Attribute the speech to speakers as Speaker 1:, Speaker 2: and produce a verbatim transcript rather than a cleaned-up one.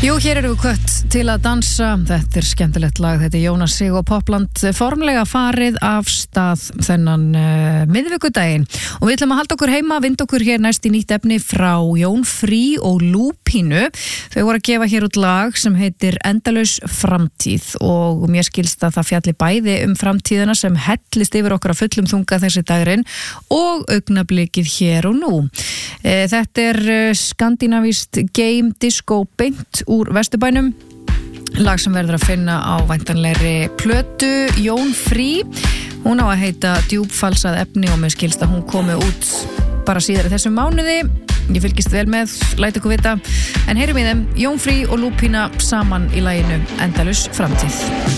Speaker 1: Jú, hér erum við kvött til að dansa. Þetta er skemmtilegt lag, þetta er Jónas Sig og Popland formlega farið af stað þennan uh, miðvikudaginn. Og við ætlum að halda okkur heima, vinda okkur hér næst í nýtt efni frá Jón Frí og Lúpínu. Þau voru að gefa hér út lag sem heitir Endalaus framtíð og mér skilst að það fjalli bæði um framtíðina sem hellist yfir okkur á fullum þunga þessi dagurinn og augnablikið hér og nú. E, þetta er skandinavískt game disco beint úr Vesturbænum, lag sem verður að finna á væntanlegri plötu Jón Frí. Hún á að heita Djúpfalsað efni og mér skilst að hún komi út bara síðar í þessum mánuði. Ég fylgist vel með, læt ykkur vita, en heyrum í þeim Jón Frí og Lúpína saman í laginu Endalaus framtíð.